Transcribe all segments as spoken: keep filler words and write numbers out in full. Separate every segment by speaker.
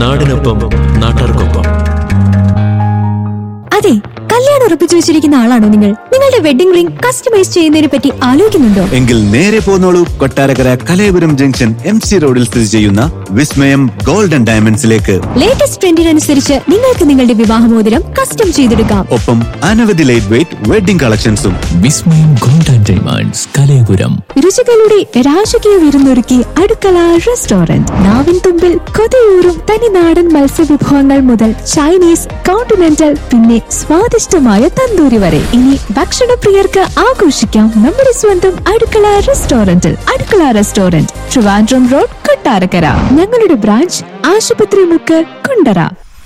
Speaker 1: നാടിനൊപ്പം നാട്ടാർക്കൊപ്പം.
Speaker 2: അതെ, കല്യാണം ഉറപ്പിച്ചു വെച്ചിരിക്കുന്ന ആളാണോ നിങ്ങൾ? നിങ്ങളുടെ വെഡിംഗ് റിംഗ് കസ്റ്റമൈസ് ചെയ്യുന്നതിനെ പറ്റി ആലോചിക്കുന്നുണ്ടോ?
Speaker 3: എങ്കിൽ നേരെ പോന്നോളൂ Kottarakkara Kalayapuram junction M C റോഡിൽ സ്ഥിതി ചെയ്യുന്ന വിസ്മയം ഗോൾഡൻ ഡയമണ്ട്സിലേക്ക്.
Speaker 2: ലേറ്റസ്റ്റ് ട്രെൻഡിനനുസരിച്ച് നിങ്ങൾക്ക് നിങ്ങളുടെ വിവാഹമോതിരം കസ്റ്റം ചെയ്തെടുക്കാം.
Speaker 3: ഒപ്പം അനവധി ലൈറ്റ് വെയിറ്റ് വെഡിംഗ് കളക്ഷൻസും.
Speaker 1: വിസ്മയം ഗോൾഡൻ ഡയമണ്ട്സ്, കലയപുരം.
Speaker 2: രുചികളുടെ രാജകീയ വിരുന്നൊരുക്കി അടുക്കള റെസ്റ്റോറന്റ്. നാവിൻ തുമ്പിൽ കൊതിയൂറും തനിനാടൻ മത്സ്യവിഭവങ്ങൾ മുതൽ ചൈനീസ്, കോണ്ടിനെന്റൽ, പിന്നെ സ്വാദിഷ്ടമായ തന്തൂരി വരെ. ഇനി ഭക്ഷണപ്രിയർക്ക് ആഘോഷിക്കാം നമ്മുടെ സ്വന്തം അടുക്കള റെസ്റ്റോറന്റിൽ. അടുക്കള റെസ്റ്റോറന്റ്, ട്രിവാൻഡ്രം റോഡ്, കൊട്ടാരക്കര. ഞങ്ങളുടെ ബ്രാഞ്ച് ആശുപത്രി മുക്ക്, കുണ്ടറ.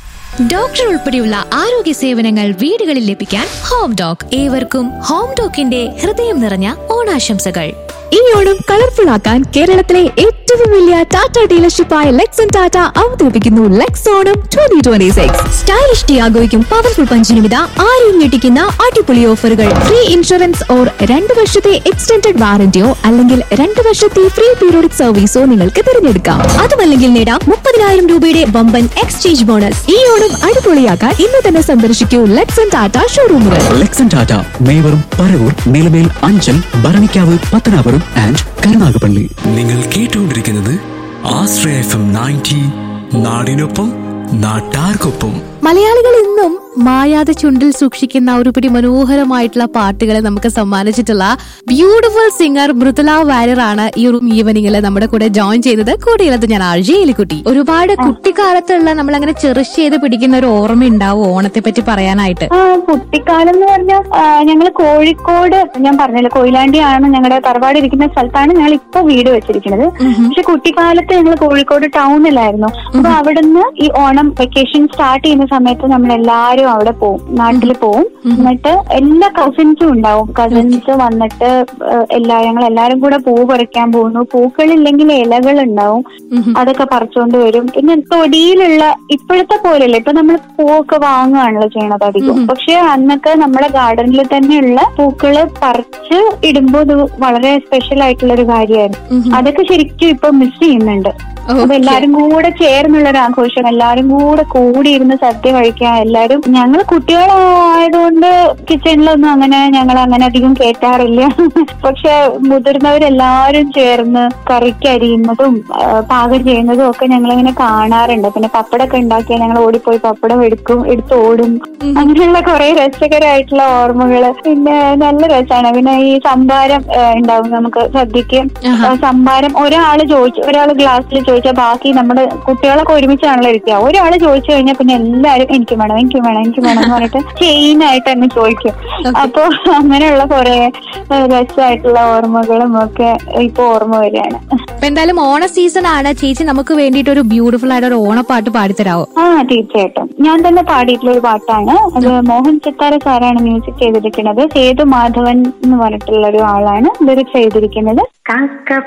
Speaker 2: ഡോക്ടർ ഉൾപ്പെടെയുള്ള ആരോഗ്യ സേവനങ്ങൾ വീടുകളിൽ ലഭിക്കാൻ ഹോം ഡോക്. ഏവർക്കും ഹോം ഡോക്കിന്റെ ഹൃദയം നിറഞ്ഞ ഓണാശംസകൾ. ഈ ഓണം കളർഫുൾ ആക്കാൻ കേരളത്തിലെ ഏറ്റവും വലിയ ടാറ്റ ഡീലർഷിപ്പായ ലെക്സൺ ടാറ്റ അവതരിപ്പിക്കുന്നു Lex Onam twenty twenty six. Stylish ടിയാഗോയ്ക്കും powerful പഞ്ചിനുമിത ആരെയും ഞെട്ടിക്കുന്ന അടിപൊളി ഓഫറുകൾ. ഫ്രീ ഇൻഷുറൻസ് ഓർ രണ്ട് വർഷത്തെ എക്സ്റ്റൻഡഡ് വാറന്റിയോ അല്ലെങ്കിൽ രണ്ട് വർഷത്തെ ഫ്രീ പീരിയോഡിക് സർവീസോ നിങ്ങൾക്ക് തിരഞ്ഞെടുക്കാം. അതുമല്ലെങ്കിൽ നേടാം മുപ്പതിനായിരം രൂപയുടെ വമ്പൻ എക്സ്ചേഞ്ച് ബോണസ്. ഈ ഓണം അടിപൊളിയാക്കാൻ ഇന്ന് തന്നെ സന്ദർശിക്കൂ ലെക്സൺ ടാറ്റ ഷോറൂമുകൾ.
Speaker 4: ലെക്സൺ ടാറ്റ മേവറും പറവൂർ, നിലമേൽ, അഞ്ചൽ, ഭരണിക്കാവ്, പത്തനാപുരം ആൻഡ് കരുനാഗപ്പള്ളി.
Speaker 5: നിങ്ങൾ കേട്ടുകൊണ്ടിരിക്കുന്നത് ആശ്രയ എഫ് എം നയൻറ്റി, നാടിനൊപ്പം നാട്ടാർക്കൊപ്പം.
Speaker 6: മലയാളികൾ ഇന്നും മായാതെ ചുണ്ടിൽ സൂക്ഷിക്കുന്ന ഒരു പിടി മനോഹരമായിട്ടുള്ള പാട്ടുകളെ നമുക്ക് സമ്മാനിച്ചിട്ടുള്ള ബ്യൂട്ടിഫുൾ സിംഗർ മൃദുല വാര്യർ ആണ് ഈ ഒരു ഈവനിങ്ങിൽ നമ്മുടെ കൂടെ ജോയിൻ ചെയ്തത്. കൂടെയുള്ളത് ഞാൻ ആഴ്ച എലിക്കുട്ടി. ഒരുപാട് കുട്ടിക്കാലത്തുള്ള നമ്മൾ അങ്ങനെ ചെറിഷ് ചെയ്ത് പിടിക്കുന്ന ഒരു ഓർമ്മ ഉണ്ടാവും ഓണത്തെ പറ്റി പറയാനായിട്ട്?
Speaker 7: കുട്ടിക്കാലം എന്ന് പറഞ്ഞാൽ ഞങ്ങള് കോഴിക്കോട്, ഞാൻ പറഞ്ഞല്ലോ കൊയിലാണ്ടിയാണ് ഞങ്ങളുടെ തറവാട് ഇരിക്കുന്ന സ്ഥലത്താണ് ഞങ്ങൾ ഇപ്പൊ വീട് വെച്ചിരിക്കുന്നത്. പക്ഷെ കുട്ടിക്കാലത്ത് ഞങ്ങൾ കോഴിക്കോട് ടൗണിലായിരുന്നു. അപ്പൊ അവിടുന്ന് ഈ ഓണം വെക്കേഷൻ സ്റ്റാർട്ട് ചെയ്യുന്ന സമയത്ത് നമ്മൾ എല്ലാരും അവിടെ പോവും, നാട്ടിൽ പോവും. എന്നിട്ട് എല്ലാ കസിൻസും ഉണ്ടാവും. കസിൻസ് വന്നിട്ട് എല്ലാ ഞങ്ങൾ എല്ലാരും കൂടെ പൂ പറിക്കാൻ പോകുന്നു. പൂക്കളില്ലെങ്കിൽ ഇലകൾ ഉണ്ടാവും, അതൊക്കെ പറിച്ചുകൊണ്ട് വരും. പിന്നെ തൊടിയിലുള്ള ഇപ്പോഴത്തെ പോലെയല്ല, ഇപ്പൊ നമ്മൾ പൂവൊക്കെ വാങ്ങുകയാണല്ലോ ചെയ്യണത് അധികം. പക്ഷെ അന്നൊക്കെ നമ്മുടെ ഗാർഡനിൽ തന്നെയുള്ള പൂക്കള് പറിച്ച് ഇടുമ്പോ ഇത് വളരെ സ്പെഷ്യൽ ആയിട്ടുള്ള ഒരു കാര്യമായിരുന്നു. അതൊക്കെ ശരിക്കും ഇപ്പൊ മിസ് ചെയ്യുന്നുണ്ട്. അപ്പൊ എല്ലാരും കൂടെ ചേർന്നുള്ള ഒരു ആഘോഷം, എല്ലാരും കൂടെ കൂടിയിരുന്ന് സദ്യ കഴിക്കാൻ. എല്ലാരും ഞങ്ങൾ കുട്ടികളായതുകൊണ്ട് കിച്ചണിലൊന്നും അങ്ങനെ ഞങ്ങൾ അങ്ങനെ അധികം കേറ്റാറില്ല. പക്ഷെ മുതിർന്നവരെല്ലാരും ചേർന്ന് കറിക്ക് അരിയുന്നതും പാകം ചെയ്യുന്നതും ഒക്കെ ഞങ്ങളിങ്ങനെ കാണാറുണ്ട്. പിന്നെ പപ്പടമൊക്കെ ഉണ്ടാക്കിയാൽ ഞങ്ങൾ ഓടിപ്പോയി പപ്പടം എടുക്കും, എടുത്ത് ഓടും. അങ്ങനെയുള്ള കുറെ രസകരമായിട്ടുള്ള ഓർമ്മകള്. പിന്നെ നല്ല രസമാണ്. പിന്നെ ഈ സംഭാരം ഉണ്ടാവും നമുക്ക് സദ്യക്ക്. സംഭാരം ഒരാള് ചോദിച്ചു, ഒരാള് ഗ്ലാസ്സിൽ ചോദിച്ചാൽ ബാക്കി നമ്മുടെ കുട്ടികളൊക്കെ ഒരുമിച്ചാണല്ലോ ഇരിക്കുക. ഒരാള് ചോദിച്ചു കഴിഞ്ഞാൽ പിന്നെ എല്ലാരും എനിക്ക് വേണം എനിക്ക് വേണം എനിക്ക് വേണം എന്ന് പറഞ്ഞിട്ട് ചെയിനായിട്ട് തന്നെ ചോദിക്കും. അപ്പൊ അങ്ങനെയുള്ള കുറെ രസമായിട്ടുള്ള ഓർമ്മകളും ഒക്കെ ഇപ്പൊ ഓർമ്മ വരികയാണ്.
Speaker 6: എന്തായാലും ഓണ സീസൺ ആണ് ചേച്ചി, നമുക്ക് വേണ്ടിയിട്ട് ഒരു ബ്യൂട്ടിഫുൾ ആയിട്ട് ഒരു ഓണപ്പാട്ട് പാടിത്തരാവോ?
Speaker 7: ആ തീർച്ചയായിട്ടും. ഞാൻ തന്നെ പാടിയിട്ടുള്ള ഒരു പാട്ടാണ് അത്. മോഹൻ ചിത്താര സാറാണ് മ്യൂസിക് ചെയ്തിരിക്കുന്നത്. സേതു മാധവൻ എന്ന് പറഞ്ഞിട്ടുള്ള ഒരു ആളാണ് ലിറിക്സ് ചെയ്തിരിക്കുന്നത്. കാക്ക